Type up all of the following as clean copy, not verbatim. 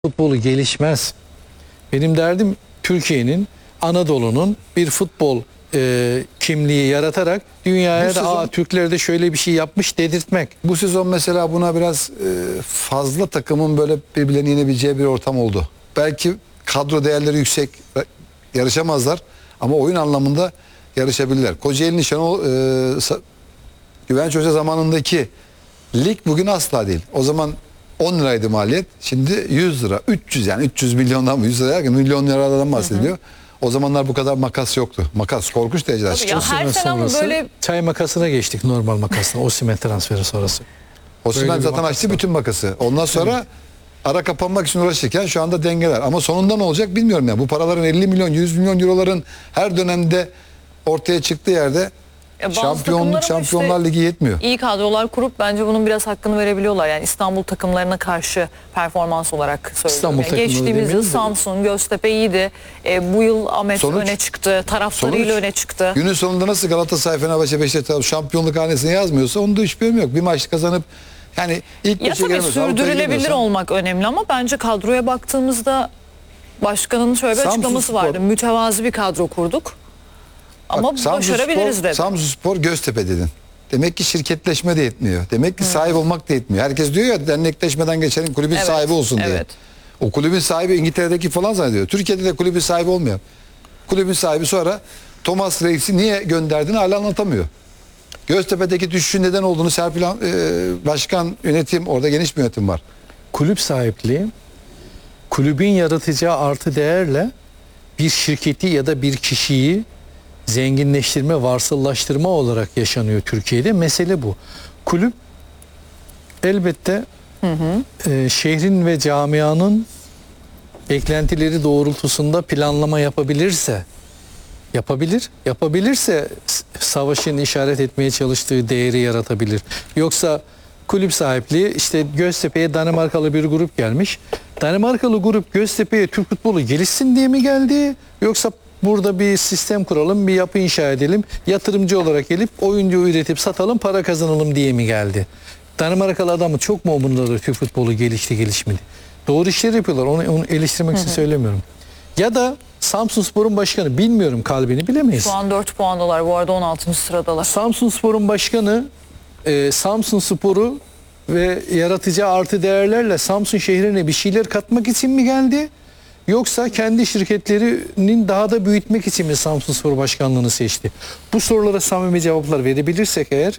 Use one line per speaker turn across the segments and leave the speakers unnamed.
futbolu gelişmez. Benim derdim Türkiye'nin, Anadolu'nun bir futbol kimliği yaratarak dünyaya da Türkler de şöyle bir şey yapmış dedirtmek.
Bu sezon mesela buna biraz fazla takımın böyle birbirlerini yenebileceği bir ortam oldu. Belki kadro değerleri yüksek, yarışamazlar ama oyun anlamında yarışabilirler. Kocaeli'nin Güvenç Hoca zamanındaki lig bugün asla değil. O zaman 10 liraydı maliyet. Şimdi 100 lira, 300 yani 300 milyondan mı 100 lira milyon liradan bahsediliyor. O zamanlar bu kadar makas yoktu. Makas korkunç derecede açık.
Her sene ama böyle
çay makasına geçtik, normal makasına. Osimhen transferi sonrası.
Osimhen zaten açtı bütün makası. Ondan sonra ara kapanmak için uğraşırken şu anda dengeler. Ama sonunda ne olacak bilmiyorum ya. Bu paraların 50 milyon, 100 milyon euroların her dönemde ortaya çıktığı yerde Şampiyonlar Ligi yetmiyor.
İyi kadrolar kurup bence bunun biraz hakkını verebiliyorlar. Yani İstanbul takımlarına karşı performans olarak söylüyorum. Yani geçtiğimiz yıl Samsun, Göztepe iyiydi. Bu yıl Ahmet öne çıktı. Taraftarıyla öne çıktı.
Günün sonunda nasıl Galatasaray, Fenerbahçe, Beşiktaş şampiyonluk hanesine yazmıyorsa onun da hiçbir önemi yok. Bir maç kazanıp yani ilk
ya tabii sürdürülebilir olmak önemli ama bence kadroya baktığımızda başkanın şöyle bir açıklaması vardı. Mütevazi bir kadro kurduk. Ama başarabiliriz dedi.
Samsunspor, Göztepe dedin. Demek ki şirketleşme de yetmiyor. Demek ki sahip olmak da yetmiyor. Herkes diyor ya dernekleşmeden geçenin kulübün sahibi olsun diye. Evet. O kulübün sahibi İngiltere'deki falan zannediyor. Türkiye'de de kulübün sahibi olmuyor. Kulübün sahibi sonra Thomas Reis'i niye gönderdiğini hala anlatamıyor. Göztepe'deki düşüşün neden olduğunu Serpil Başkan yönetim, orada geniş bir yönetim var.
Kulüp sahipliği, kulübün yaratacağı artı değerle bir şirketi ya da bir kişiyi zenginleştirme, varsıllaştırma olarak yaşanıyor Türkiye'de. Mesele bu. Kulüp elbette şehrin ve camianın beklentileri doğrultusunda planlama yapabilirse savaşın işaret etmeye çalıştığı değeri yaratabilir. Yoksa kulüp sahipliği, işte Göztepe'ye Danimarkalı bir grup gelmiş. Danimarkalı grup Göztepe'ye Türk futbolu gelişsin diye mi geldi? Yoksa burada bir sistem kuralım, bir yapı inşa edelim, yatırımcı olarak gelip oyuncu üretip satalım, para kazanalım diye mi geldi? Danimarkalı adamı çok mu umurunda Türk futbolu gelişmedi? Doğru işler yapıyorlar, onu eleştirmek için söylemiyorum. Ya da Samsunspor'un başkanı, bilmiyorum, kalbini bilemeyiz.
Şu an 4 puandalar, bu arada 16. sıradalar.
Samsunspor'un başkanı Samsunspor'u ve yaratacağı artı değerlerle Samsun şehrine bir şeyler katmak için mi geldi? Yoksa kendi şirketlerinin daha da büyütmek için mi Samsunspor Başkanlığı'nı seçti? Bu sorulara samimi cevaplar verebilirsek eğer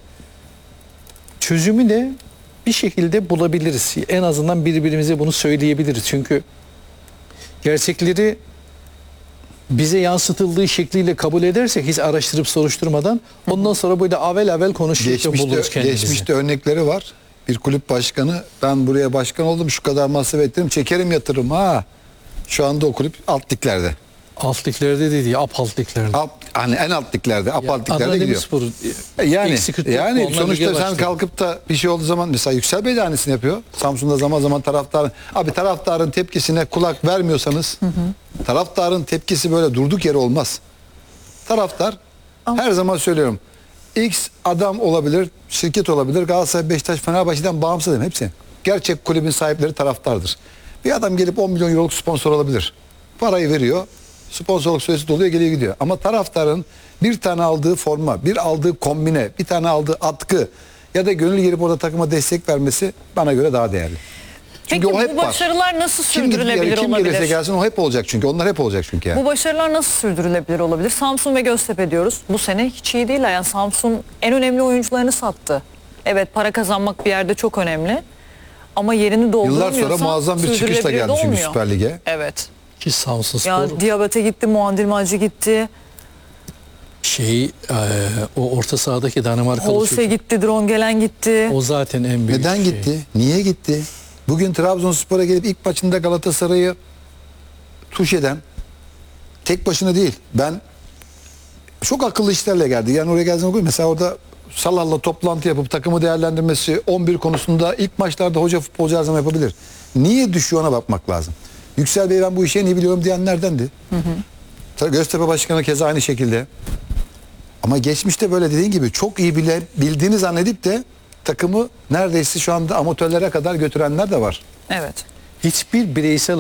çözümü de bir şekilde bulabiliriz. En azından birbirimize bunu söyleyebiliriz. Çünkü gerçekleri bize yansıtıldığı şekliyle kabul edersek hiç araştırıp soruşturmadan ondan sonra böyle avel konuşurken buluruz kendimizi.
Geçmişte örnekleri var. Bir kulüp başkanı, ben buraya başkan oldum, şu kadar masraf ettim, çekerim yatırım ha. Şu anda o kulüp alt liglerde.
Alt liglerde değil, alt liglerde.
Hani en alt liglerde, alt liglerde gidiyor.
Spor,
yani sonuçta sen kalkıp da bir şey olduğu zaman mesela Yüksel Bey de aynısını yapıyor. Samsun'da zaman zaman taraftarın tepkisine kulak vermiyorsanız, taraftarın tepkisi böyle durduk yere olmaz. Taraftar, her zaman söylüyorum, X adam olabilir, şirket olabilir, Galatasaray, Beşiktaş, Fenerbahçe'den bağımsız değil, hepsi. Gerçek kulübün sahipleri taraftardır. Bir adam gelip 10 milyon euroluk sponsor olabilir. Parayı veriyor, sponsorluk süresi doluyor, geliyor gidiyor. Ama taraftarın bir tane aldığı forma, bir aldığı kombine, bir tane aldığı atkı ya da gönül gelip orada takıma destek vermesi bana göre daha değerli. Çünkü
peki
o hep
bu başarılar nasıl sürdürülebilir
kim
olabilir?
Kim gelirse gelsin o hep olacak çünkü. Onlar hep olacak çünkü. Yani.
Bu başarılar nasıl sürdürülebilir olabilir? Samsun ve Göztepe diyoruz. Bu sene hiç iyi değil. Yani Samsun en önemli oyuncularını sattı. Evet, para kazanmak bir yerde çok önemli. Ama yerini dolduramıyorsa
yıllar sonra muazzam bir çıkışla geldi çünkü Süper Lig'e.
Evet.
Ki Samsunspor.
Ya Diabete gitti, Muandilmacı gitti.
O orta sahadaki Danimarkalı
Holse gitti, Drongelen gitti.
O zaten en büyük
Neden gitti? Niye gitti? Bugün Trabzonspor'a gelip ilk maçında Galatasaray'ı tuş eden, tek başına değil. Ben çok akıllı işlerle geldi. Yani oraya geldiğinde mesela orada Salah'la toplantı yapıp takımı değerlendirmesi 11 konusunda ilk maçlarda hoca futbolcu her zaman yapabilir. Niye düşüyor ona bakmak lazım. Yüksel Bey ben bu işi en iyi biliyorum diyenlerdendi. Göztepe Başkanı keza aynı şekilde. Ama geçmişte böyle dediğin gibi çok iyi bildiğini zannedip de takımı neredeyse şu anda amatörlere kadar götürenler de var.
Evet.
hiçbir bireysel